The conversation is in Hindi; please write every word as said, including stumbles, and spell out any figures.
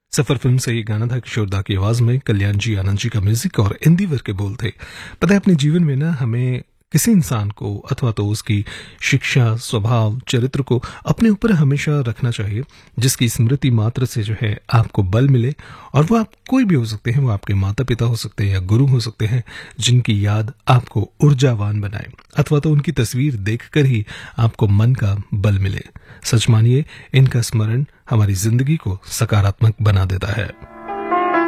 सफर फिल्म से ये गाना था किशोरदा की आवाज में, कल्याण जी आनंद जी का म्यूजिक और इंदिवर के बोल थे। पता है, अपने जीवन में ना हमें किसी इंसान को अथवा तो उसकी शिक्षा, स्वभाव, चरित्र को अपने ऊपर हमेशा रखना चाहिए, जिसकी स्मृति मात्र से जो है आपको बल मिले। और वो आप कोई भी हो सकते हैं, वो आपके माता पिता हो सकते हैं या गुरु हो सकते हैं, जिनकी याद आपको ऊर्जावान बनाए, अथवा तो उनकी तस्वीर देखकर ही आपको मन का बल मिले। सच मानिए, इनका स्मरण हमारी जिंदगी को सकारात्मक बना देता है।